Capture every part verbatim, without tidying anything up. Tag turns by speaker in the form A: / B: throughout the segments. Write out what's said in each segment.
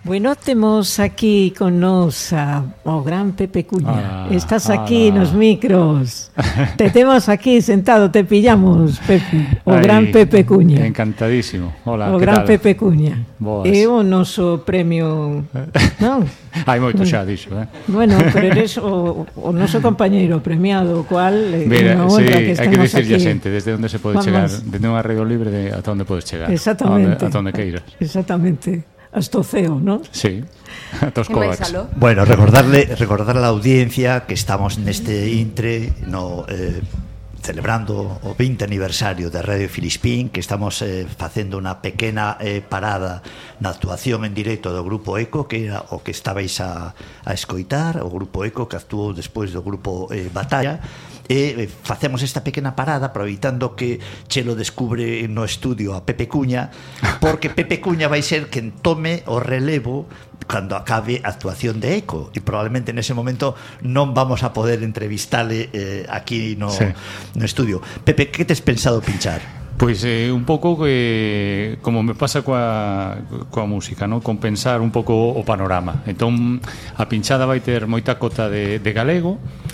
A: Bueno, temos aquí con nos a, o gran Pepe Cuña. Ah, Estás aquí ah, nos micros. Te temos aquí sentado, te pillamos, Pepe. O Ay, gran Pepe Cuña.
B: Encantadísimo. Hola,
A: o
B: que
A: gran
B: tal?
A: Pepe Cuña.
B: Boas.
A: É o noso premio, non?
B: Hai moito xa, dixo, eh?
A: Bueno, pero eres o, o noso compañeiro premiado, o cual é unha honra
B: sí,
A: que estemos aquí.
B: Hai que dicirlle a xente desde onde se pode
A: Vamos.
B: chegar, desde unha radio libre de ata onde podes chegar.
A: Exactamente.
B: Ata onde queiras.
A: Exactamente. Hasta o ceo, ¿no?
B: Sí, ata os coacs.
C: Bueno, recordarle, recordarle a la audiencia que estamos neste intre no eh, celebrando o vinte aniversario de Radio Filispín, que estamos eh, facendo unha pequena eh, parada na actuación en directo do Grupo Eco, que era o que estabais a, a escoitar, o Grupo Eco que actuou despois do Grupo eh, Batalla. E facemos esta pequena parada aproveitando que Chelo descubre no estudio a Pepe Cuña, porque Pepe Cuña vai ser quen tome o relevo cando acabe a actuación de Eco, e probablemente nese momento non vamos a poder entrevistale eh, aquí no, sí. no estudio. Pepe, que tes pensado pinchar?
B: Pois eh, un pouco que como me pasa coa, coa música, ¿no? Con pensar un pouco o panorama. Entón a pinchada vai ter moita cota de, de galego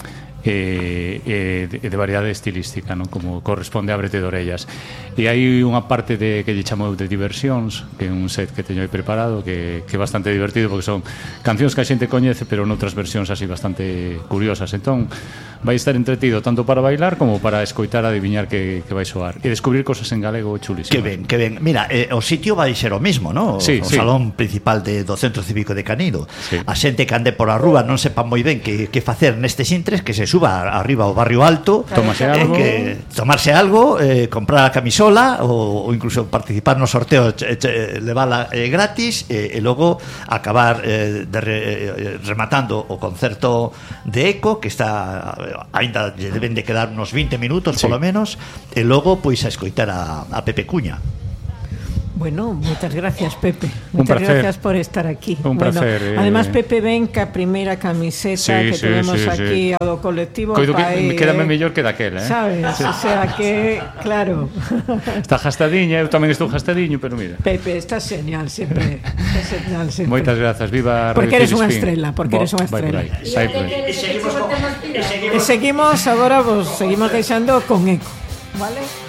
B: e, e de, de variedade estilística, ¿no? Como corresponde a Ábrete de Orellas. E hai unha parte de, que lle chamo de diversións, que é un set que teño aí preparado, que, que é bastante divertido, porque son cancións que a xente coñece, pero noutras versións así bastante curiosas. Entón vai estar entretido tanto para bailar como para escoitar, adiviñar que, que vai soar e descubrir cosas en galego chulísimas.
C: Que ben, que ben. Mira, eh, o sitio vai ser o mismo, ¿no? O,
B: sí,
C: o
B: sí.
C: salón principal de, do Centro Cívico de Canido.
B: Sí.
C: A xente que ande por a rúa non sepa moi ben que, que facer nestes intres, que se suba arriba ao barrio alto,
B: tomarse
C: eh,
B: algo,
C: que tomarse algo, eh, comprar a camisola ou, ou incluso participar no sorteo, che, che, levala eh, gratis, eh, e logo acabar eh, de re, eh, rematando o concerto de Eco, que está aínda deben de quedar unos vinte minutos, sí. Polo menos, e logo pois a escoitar a, a Pepe Cuña.
A: Bueno, moitas gracias, Pepe.
B: Un
A: Moitas
B: placer.
A: gracias por estar aquí.
B: Un
A: bueno,
B: placer. Eh...
A: Además, Pepe ven ca primeira camiseta
B: sí,
A: que
B: sí,
A: tenemos
B: sí,
A: aquí
B: sí.
A: ao do colectivo.
B: Coido que
A: pai,
B: me quedame
A: eh,
B: mellor que daquela, eh?
A: Sabes, sí. O sea que, claro.
B: Está gastadiña, eu tamén estou gastadiño, pero mira.
A: Pepe, estás genial sempre. Estás genial sempre.
B: Moitas grazas, viva Radio
A: Porque eres unha
B: Filispín.
A: estrela, porque eres unha estrela.
C: E seguimos,
A: e seguimos agora, vos seguimos deixando con Eco, vale?